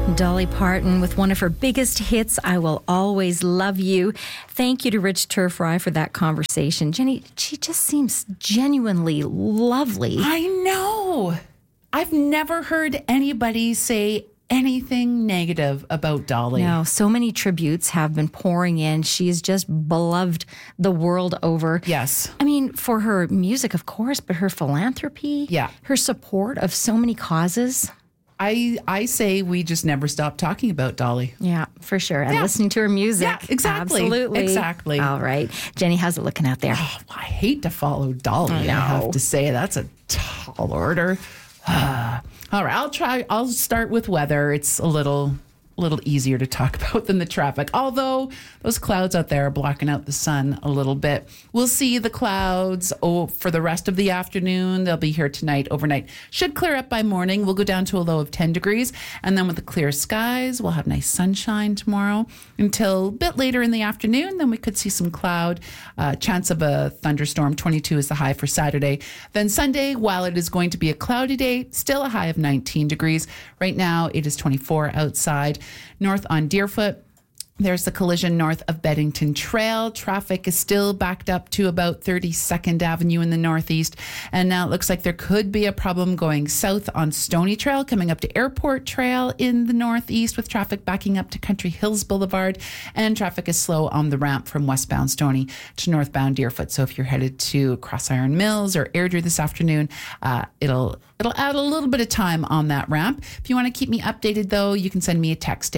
Dolly Parton with one of her biggest hits, I Will Always Love You. Thank you to Rich Turfry for that conversation. Jenny, she just seems genuinely lovely. I know. I've never heard anybody say anything negative about Dolly. No, so many tributes have been pouring in. She is just beloved the world over. Yes. I mean, for her music, of course, but her philanthropy, her support of so many causes. I say we just never stop talking about Dolly. Yeah, for sure. And listening to her music. Yeah, exactly. Absolutely. Exactly. All right. Jenny, how's it looking out there? Oh, I hate to follow Dolly, I have to say. That's a tall order. All right, I'll start with weather. It's a little easier to talk about than the traffic, although those clouds out there are blocking out the sun a little bit. We'll see the clouds for the rest of the afternoon. They'll be here tonight, overnight. Should clear up by morning. We'll go down to a low of 10 degrees. And then with the clear skies, we'll have nice sunshine tomorrow until a bit later in the afternoon. Then we could see some cloud. Chance of a thunderstorm. 22 is the high for Saturday. Then Sunday, while it is going to be a cloudy day, still a high of 19 degrees. Right now, it is 24 outside. North on Deerfoot, there's the collision north of Beddington Trail. Traffic is still backed up to about 32nd Avenue in the northeast. And now it looks like there could be a problem going south on Stony Trail, coming up to Airport Trail in the northeast with traffic backing up to Country Hills Boulevard. And traffic is slow on the ramp from westbound Stony to northbound Deerfoot. So if you're headed to Crossiron Mills or Airdrie this afternoon, it'll add a little bit of time on that ramp. If you want to keep me updated, though, you can send me a text to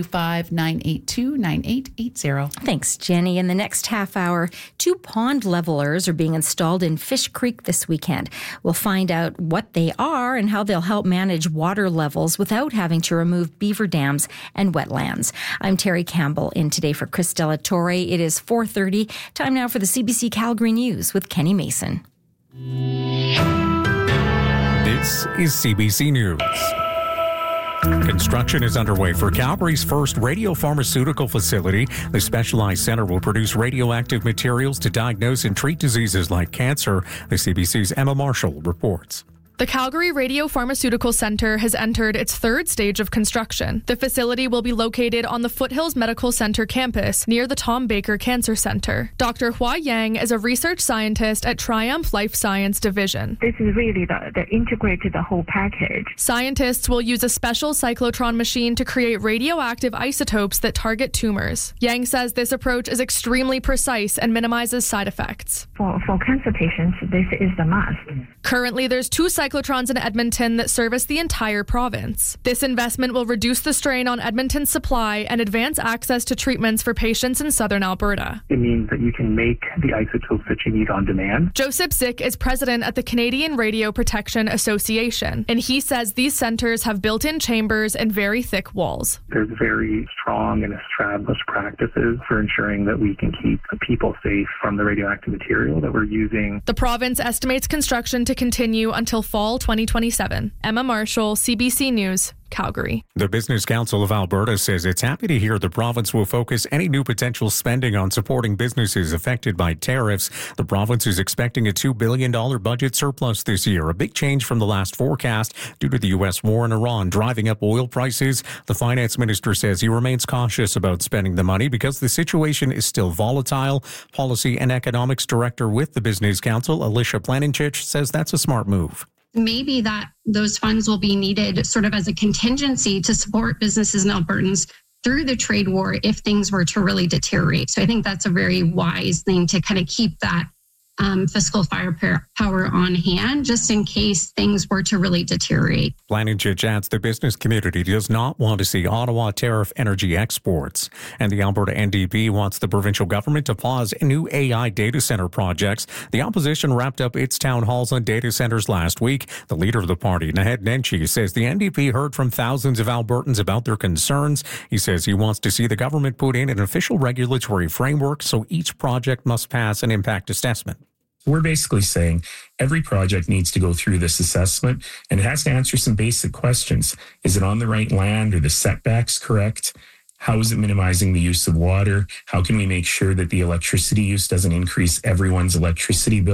825-982-9880. Thanks, Jenny. In the next half hour, 2 pond levelers are being installed in Fish Creek this weekend. We'll find out what they are and how they'll help manage water levels without having to remove beaver dams and wetlands. I'm Terry Campbell in today for Chris Delatorre. It is 4:30. Time now for the CBC Calgary News with Kenny Mason. This is CBC News. Construction is underway for Calgary's first radiopharmaceutical facility. The specialized center will produce radioactive materials to diagnose and treat diseases like cancer. The CBC's Emma Marshall reports. The Calgary Radiopharmaceutical Centre has entered its third stage of construction. The facility will be located on the Foothills Medical Centre campus near the Tom Baker Cancer Centre. Dr. Hua Yang is a research scientist at Triumph Life Science Division. This is really the integrated the whole package. Scientists will use a special cyclotron machine to create radioactive isotopes that target tumors. Yang says this approach is extremely precise and minimizes side effects. For cancer patients, this is the must. Currently, there's 2 cyclotrons in Edmonton that service the entire province. This investment will reduce the strain on Edmonton's supply and advance access to treatments for patients in southern Alberta. It means that you can make the isotopes that you need on demand. Joseph Zick is president at the Canadian Radio Protection Association, and he says these centers have built-in chambers and very thick walls. There's very strong and established practices for ensuring that we can keep people safe from the radioactive material that we're using. The province estimates construction to continue until fall 2027. Emma Marshall, CBC News, Calgary. The Business Council of Alberta says it's happy to hear the province will focus any new potential spending on supporting businesses affected by tariffs. The province is expecting a $2 billion budget surplus this year, a big change from the last forecast due to the U.S. war in Iran driving up oil prices. The finance minister says he remains cautious about spending the money because the situation is still volatile. Policy and Economics Director with the Business Council, Alicia Planinchich, says that's a smart move. Maybe that those funds will be needed sort of as a contingency to support businesses and Albertans through the trade war if things were to really deteriorate. So I think that's a very wise thing to kind of keep that fiscal firepower on hand just in case things were to really deteriorate. Planinchich adds the business community does not want to see Ottawa tariff energy exports. And the Alberta NDP wants the provincial government to pause new AI data center projects. The opposition wrapped up its town halls on data centers last week. The leader of the party, Naheed Nenshi, says the NDP heard from thousands of Albertans about their concerns. He says he wants to see the government put in an official regulatory framework so each project must pass an impact assessment. We're basically saying every project needs to go through this assessment and it has to answer some basic questions. Is it on the right land? Are the setbacks correct? How is it minimizing the use of water? How can we make sure that the electricity use doesn't increase everyone's electricity bill?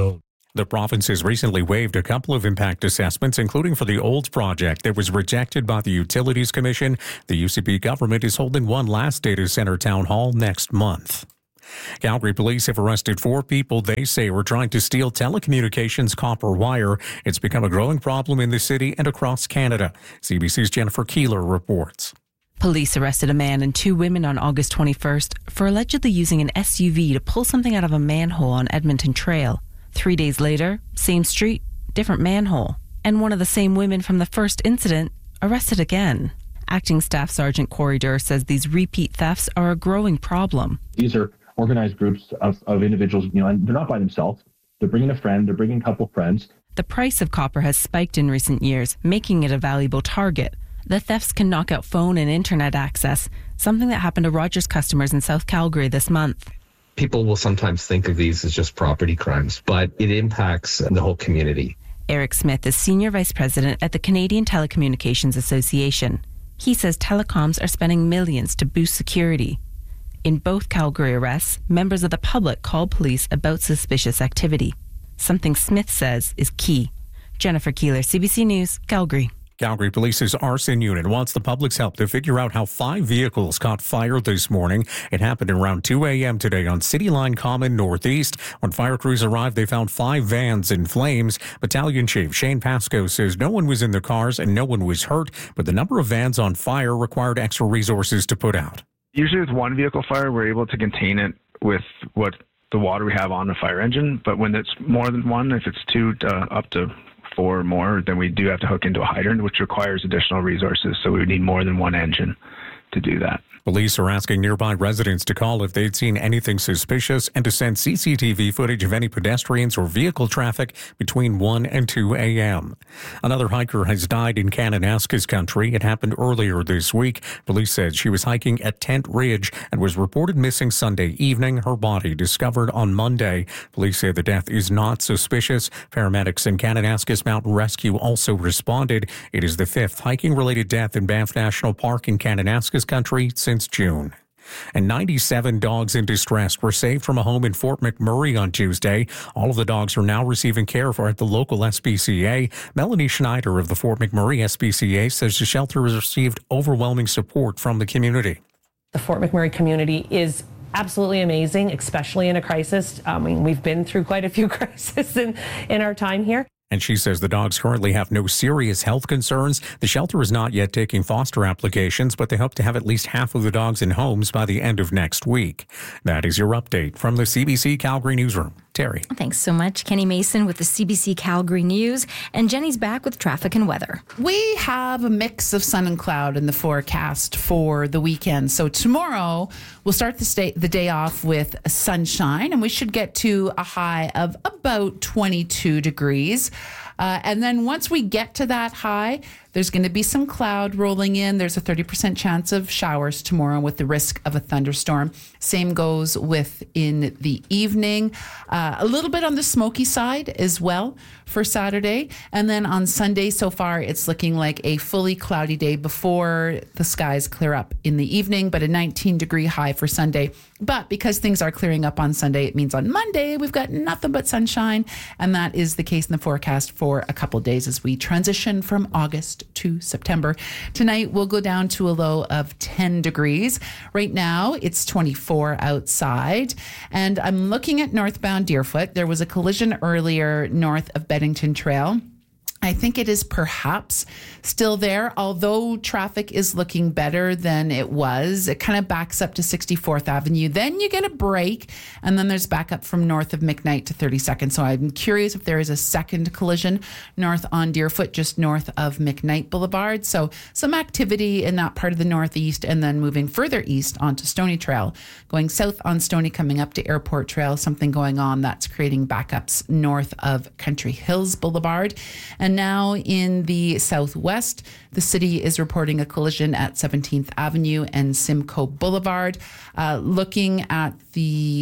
The province has recently waived a couple of impact assessments, including for the Olds project that was rejected by the Utilities Commission. The UCP government is holding one last data center town hall next month. Calgary police have arrested 4 people they say were trying to steal telecommunications copper wire. It's become a growing problem in the city and across Canada. CBC's Jennifer Keeler reports. Police arrested a man and 2 women on August 21st for allegedly using an SUV to pull something out of a manhole on Edmonton Trail. 3 days later, same street, different manhole. And one of the same women from the first incident arrested again. Acting Staff Sergeant Corey Durr says these repeat thefts are a growing problem. These are organized groups of individuals, and they're not by themselves. They're bringing a friend, they're bringing a couple friends. The price of copper has spiked in recent years, making it a valuable target. The thefts can knock out phone and internet access, something that happened to Rogers customers in South Calgary this month. People will sometimes think of these as just property crimes, but it impacts the whole community. Eric Smith is Senior Vice President at the Canadian Telecommunications Association. He says telecoms are spending millions to boost security. In both Calgary arrests, members of the public called police about suspicious activity, something Smith says is key. Jennifer Keeler, CBC News, Calgary. Calgary Police's arson unit wants the public's help to figure out how 5 vehicles caught fire this morning. It happened around 2 a.m. today on City Line Common Northeast. When fire crews arrived, they found 5 vans in flames. Battalion Chief Shane Pascoe says no one was in the cars and no one was hurt, but the number of vans on fire required extra resources to put out. Usually with one vehicle fire, we're able to contain it with what the water we have on the fire engine. But when it's more than one, if it's 2 up to 4 or more, then we do have to hook into a hydrant, which requires additional resources. So we would need more than one engine to do that. Police are asking nearby residents to call if they'd seen anything suspicious and to send CCTV footage of any pedestrians or vehicle traffic between 1 and 2 a.m. Another hiker has died in Kananaskis country. It happened earlier this week. Police said she was hiking at Tent Ridge and was reported missing Sunday evening. Her body discovered on Monday. Police say the death is not suspicious. Paramedics in Kananaskis Mountain Rescue also responded. It is the 5th hiking-related death in Banff National Park in Kananaskis country since June. And 97 dogs in distress were saved from a home in Fort McMurray on Tuesday. All of the dogs are now receiving care at the local SPCA. Melanie Schneider of the Fort McMurray SPCA says the shelter has received overwhelming support from the community. The Fort McMurray community is absolutely amazing, especially in a crisis. We've been through quite a few crises in our time here. And she says the dogs currently have no serious health concerns. The shelter is not yet taking foster applications, but they hope to have at least half of the dogs in homes by the end of next week. That is your update from the CBC Calgary Newsroom. Terry. Thanks so much. Kenny Mason with the CBC Calgary News. And Jenny's back with traffic and weather. We have a mix of sun and cloud in the forecast for the weekend. So tomorrow, we'll start the day off with sunshine, and we should get to a high of about 22 degrees. And then once we get to that high, there's going to be some cloud rolling in. There's a 30% chance of showers tomorrow with the risk of a thunderstorm. Same goes with in the evening. A little bit on the smoky side as well for Saturday. And then on Sunday, so far, it's looking like a fully cloudy day before the skies clear up in the evening, but a 19-degree high for Sunday. But because things are clearing up on Sunday, it means on Monday, we've got nothing but sunshine. And that is the case in the forecast for a couple of days as we transition from August to September. Tonight, we'll go down to a low of 10 degrees. Right now, it's 24 outside. And I'm looking at northbound Deerfoot. There was a collision earlier north of Beddington Trail. I think it is perhaps still there, although traffic is looking better than it was. It kind of backs up to 64th Avenue. Then you get a break, and then there's backup from north of McKnight to 32nd. So I'm curious if there is a second collision north on Deerfoot, just north of McKnight Boulevard. So some activity in that part of the northeast, and then moving further east onto Stony Trail. Going south on Stony, coming up to Airport Trail, something going on that's creating backups north of Country Hills Boulevard. And now in the southwest, the city is reporting a collision at 17th Avenue and Simcoe Boulevard. Looking at the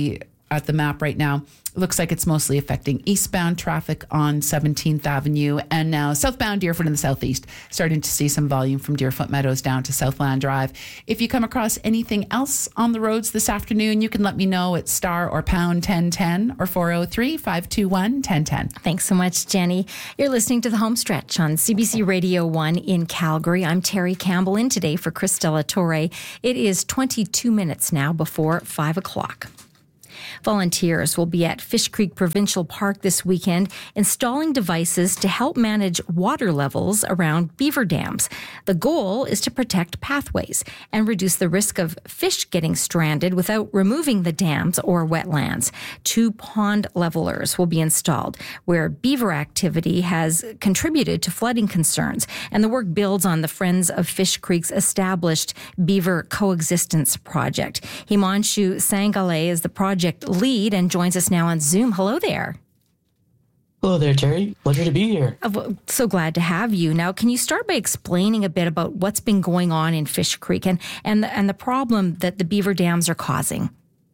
at the map right now, it looks like it's mostly affecting eastbound traffic on 17th Avenue, and now southbound Deerfoot in the southeast. Starting to see some volume from Deerfoot Meadows down to Southland Drive. If you come across anything else on the roads this afternoon, you can let me know at star or pound 1010 or 403-521-1010. Thanks so much, Jenny. You're listening to The Home Stretch on CBC Radio 1 in Calgary. I'm Terry Campbell in today for Chris Della Torre. It is 22 minutes now before 5 o'clock. Volunteers will be at Fish Creek Provincial Park this weekend installing devices to help manage water levels around beaver dams. The goal is to protect pathways and reduce the risk of fish getting stranded without removing the dams or wetlands. 2 pond levelers will be installed where beaver activity has contributed to flooding concerns, and the work builds on the Friends of Fish Creek's established Beaver Coexistence Project. Himanshu Sangale is the project lead and joins us now on Zoom. Hello there. Hello there, Terry. Pleasure to be here. So glad to have you. Now, can you start by explaining a bit about what's been going on in Fish Creek and the problem that the beaver dams are causing?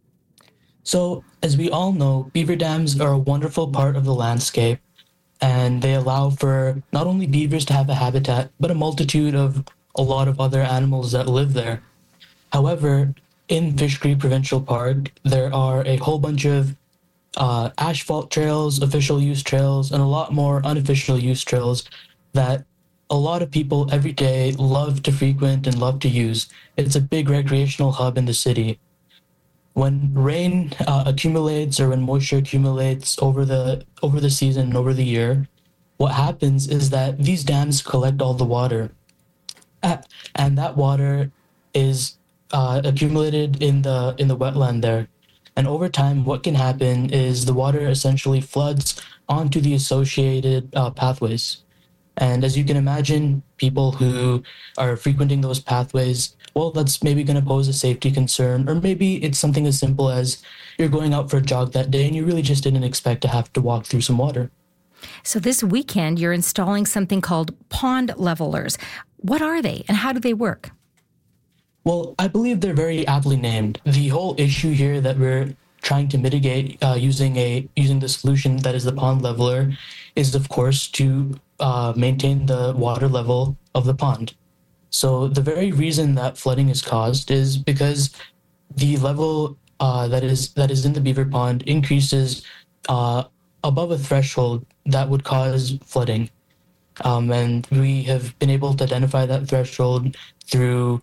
So, as we all know, beaver dams are a wonderful part of the landscape, and they allow for not only beavers to have a habitat, but a multitude of a lot of other animals that live there. However, in Fish Creek Provincial Park, there are a whole bunch of asphalt trails, official use trails, and a lot more unofficial use trails that a lot of people every day love to frequent and love to use. It's a big recreational hub in the city. When rain accumulates or when moisture accumulates over the season and over the year, what happens is that these dams collect all the water, and that water is accumulated in the wetland there. And over time, what can happen is the water essentially floods onto the associated pathways. And as you can imagine, people who are frequenting those pathways, well, that's maybe going to pose a safety concern, or maybe it's something as simple as you're going out for a jog that day and you really just didn't expect to have to walk through some water. So this weekend, you're installing something called pond levelers. What are they and how do they work? Well, I believe they're very aptly named. The whole issue here that we're trying to mitigate using the solution that is the pond leveler is, of course, to maintain the water level of the pond. So the very reason that flooding is caused is because the level that is in the beaver pond increases above a threshold that would cause flooding. And we have been able to identify that threshold through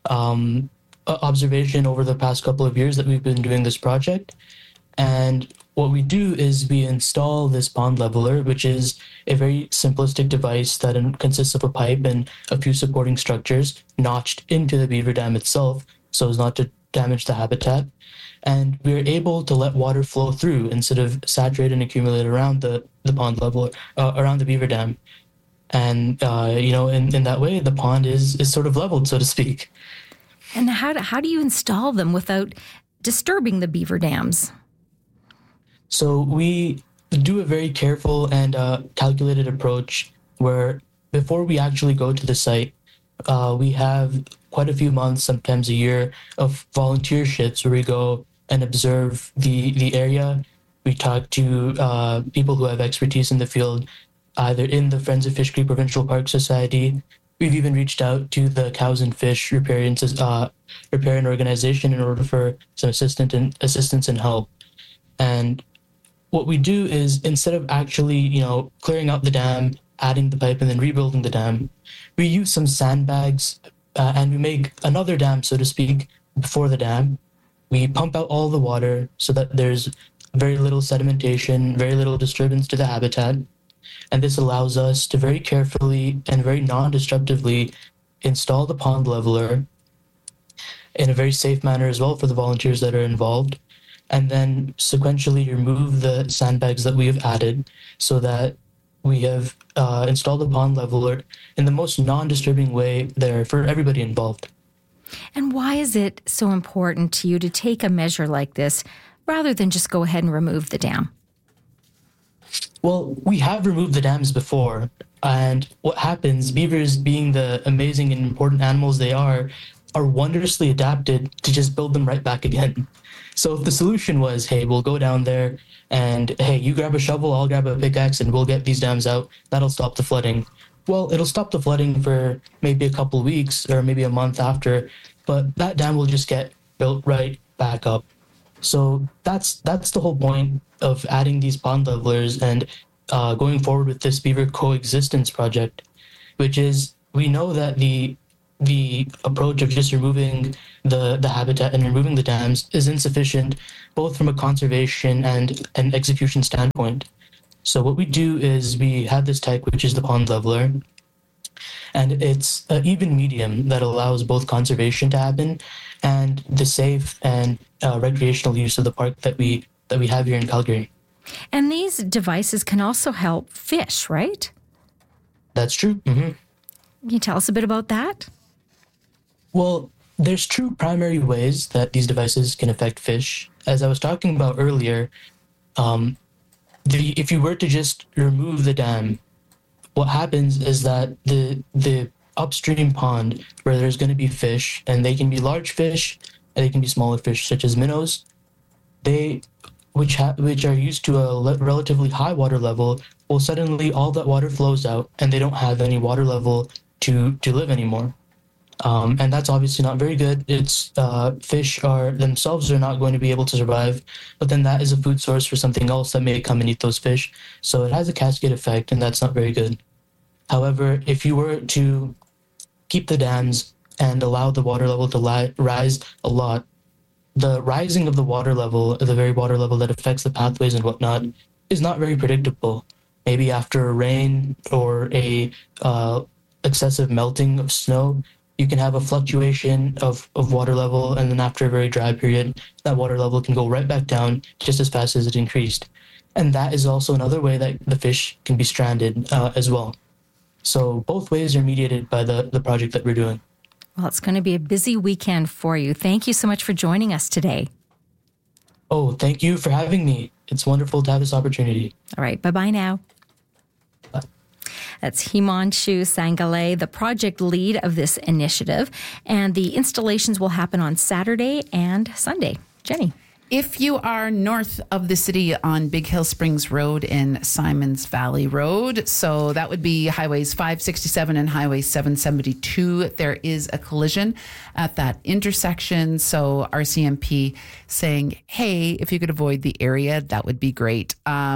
observation over the past couple of years that we've been doing this project. And what we do is we install this pond leveler, which is a very simplistic device that consists of a pipe and a few supporting structures notched into the beaver dam itself so as not to damage the habitat. And we're able to let water flow through instead of saturate and accumulate around the pond leveler, around the beaver dam. And, in that way, the pond is sort of leveled, so to speak. And how do you install them without disturbing the beaver dams? So we do a very careful and calculated approach where before we actually go to the site, we have quite a few months, sometimes a year, of volunteer shifts where we go and observe the area. We talk to people who have expertise in the field, either in the Friends of Fish Creek Provincial Park Society. We've even reached out to the Cows and Fish Riparian Organization in order for some assistance and help. And what we do is, instead of actually, clearing out the dam, adding the pipe, and then rebuilding the dam, we use some sandbags and we make another dam, so to speak, before the dam. We pump out all the water so that there's very little sedimentation, very little disturbance to the habitat. And this allows us to very carefully and very non-destructively install the pond leveler in a very safe manner as well for the volunteers that are involved, and then sequentially remove the sandbags that we have added so that we have installed the pond leveler in the most non-disturbing way there for everybody involved. And why is it so important to you to take a measure like this rather than just go ahead and remove the dam? Well, we have removed the dams before, and what happens, beavers being the amazing and important animals they are are wondrously adapted to just build them right back again. So if the solution was, hey, we'll go down there and, hey, you grab a shovel, I'll grab a pickaxe, and we'll get these dams out, that'll stop the flooding. Well, it'll stop the flooding for maybe a couple weeks or maybe a month after, but that dam will just get built right back up. So that's the whole point of adding these pond levelers and going forward with this beaver coexistence project, which is, we know that the approach of just removing the habitat and removing the dams is insufficient, both from a conservation and an execution standpoint. So what we do is we have this type, which is the pond leveler, and it's an even medium that allows both conservation to happen and the safe and recreational use of the park that we have here in Calgary. And these devices can also help fish, right? That's true. Mm-hmm. Can you tell us a bit about that? Well, there's two primary ways that these devices can affect fish. As I was talking about earlier, if you were to just remove the dam, what happens is that the upstream pond where there's going to be fish, and they can be large fish and they can be smaller fish such as minnows, which are used to a relatively high water level, well, suddenly all that water flows out and they don't have any water level to live anymore. And that's obviously not very good. It's fish themselves are not going to be able to survive, but then that is a food source for something else that may come and eat those fish. So it has a cascade effect, and that's not very good. However, if you were to keep the dams and allow the water level to rise a lot, the rising of the water level, the very water level that affects the pathways and whatnot, is not very predictable. Maybe after a rain or a excessive melting of snow, you can have a fluctuation of water level, and then after a very dry period, that water level can go right back down just as fast as it increased. And that is also another way that the fish can be stranded as well. So both ways are mediated by the project that we're doing. Well, it's going to be a busy weekend for you. Thank you so much for joining us today. Oh, thank you for having me. It's wonderful to have this opportunity. All right. Bye-bye now. Bye. That's Himanshu Sangale, the project lead of this initiative. And the installations will happen on Saturday and Sunday. Jenny. If you are north of the city on Big Hill Springs Road and Simons Valley Road, so that would be highways 567 and highway 772, there is a collision at that intersection. So RCMP saying, hey, if you could avoid the area, that would be great.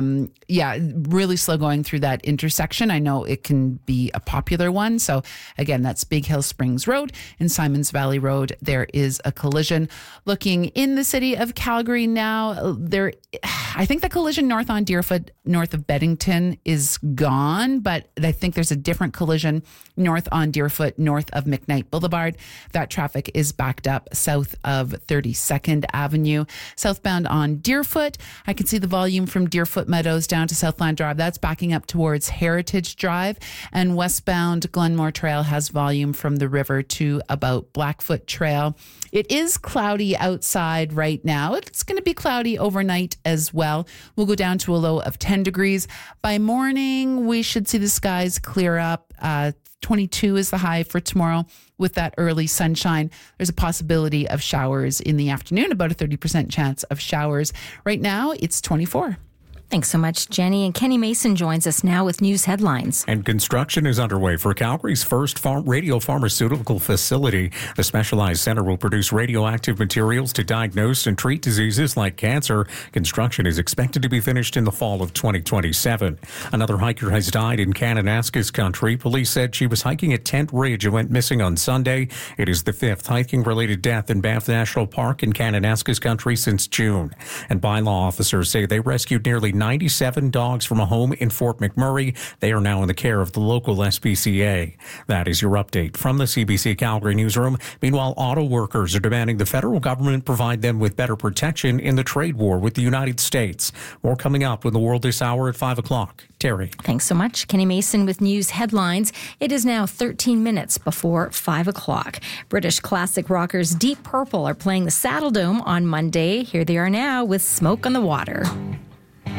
Really slow going through that intersection. I know it can be a popular one. So again, that's Big Hill Springs Road and Simons Valley Road. There is a collision. Looking in the city of Calgary now, I think the collision north on Deerfoot, north of Beddington, is gone, but I think there's a different collision north on Deerfoot, north of McKnight Boulevard. That traffic is backed up south of 32nd Avenue. Southbound on Deerfoot, I can see the volume from Deerfoot Meadows down to Southland Drive. That's backing up towards Heritage Drive. And westbound Glenmore Trail has volume from the river to about Blackfoot Trail. It is cloudy outside right now. It's going to be cloudy overnight as well. We'll go down to a low of 10 degrees. By morning, we should see the skies clear up. 22 is the high for tomorrow with that early sunshine. There's a possibility of showers in the afternoon, about a 30% chance of showers. Right now, it's 24. Thanks so much, Jenny. And Kenny Mason joins us now with news headlines. And construction is underway for Calgary's first radiopharmaceutical facility. The specialized center will produce radioactive materials to diagnose and treat diseases like cancer. Construction is expected to be finished in the fall of 2027. Another hiker has died in Kananaskis country. Police said she was hiking at Tent Ridge and went missing on Sunday. It is the fifth hiking-related death in Banff National Park in Kananaskis country since June. And bylaw officers say they rescued nearly 97 dogs from a home in Fort McMurray. They are now in the care of the local SPCA. That is your update from the CBC Calgary newsroom. Meanwhile, auto workers are demanding the federal government provide them with better protection in the trade war with the United States. More coming up in the world this hour at 5 o'clock. Terry. Thanks so much. Kenny Mason with news headlines. It is now 13 minutes before 5 o'clock. British classic rockers Deep Purple are playing the Saddle Dome on Monday. Here they are now with Smoke on the Water.